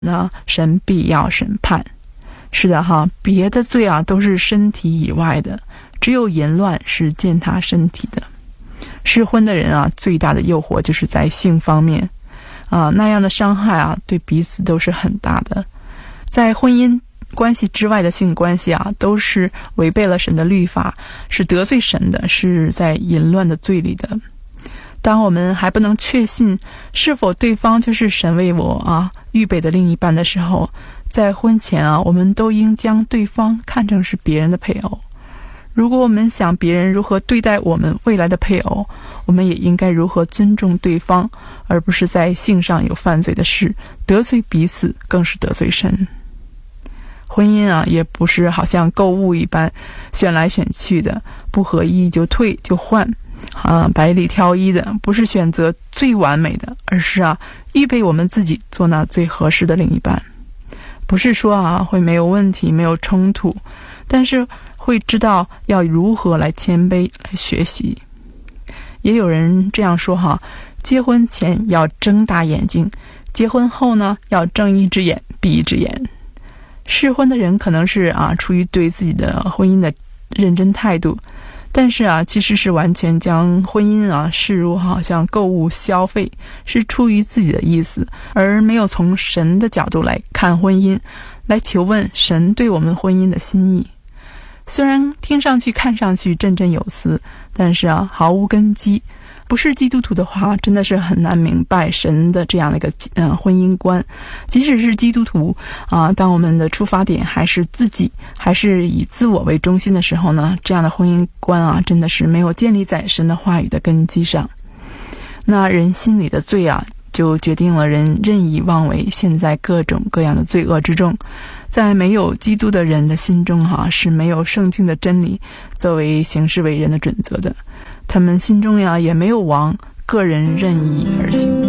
那神必要审判。是的哈，别的罪啊都是身体以外的，只有淫乱是践踏身体的。适婚的人啊，最大的诱惑就是在性方面那样的伤害啊，对彼此都是很大的。在婚姻关系之外的性关系啊，都是违背了神的律法，是得罪神的，是在淫乱的罪里的。当我们还不能确信是否对方就是神为我预备的另一半的时候，在婚前我们都应将对方看成是别人的配偶。如果我们想别人如何对待我们未来的配偶，我们也应该如何尊重对方，而不是在性上有犯罪的事，得罪彼此，更是得罪神。婚姻也不是好像购物一般，选来选去的，不合意就退就换百里挑一的，不是选择最完美的，而是预备我们自己做那最合适的另一半。不是说会没有问题，没有冲突，但是会知道要如何来谦卑来学习。也有人这样说结婚前要睁大眼睛，结婚后呢要睁一只眼闭一只眼。适婚的人可能是出于对自己的婚姻的认真态度，但是其实是完全将婚姻视如好像购物消费，是出于自己的意思，而没有从神的角度来看婚姻，来求问神对我们婚姻的心意。虽然听上去看上去振振有词，但是毫无根基。不是基督徒的话，真的是很难明白神的这样的一个婚姻观。即使是基督徒当我们的出发点还是自己，还是以自我为中心的时候呢，这样的婚姻观真的是没有建立在神的话语的根基上。那人心里的罪就决定了人任意妄为，陷在各种各样的罪恶之中。在没有基督的人的心中是没有圣经的真理作为行事为人的准则的，他们心中也没有王，个人任意而行。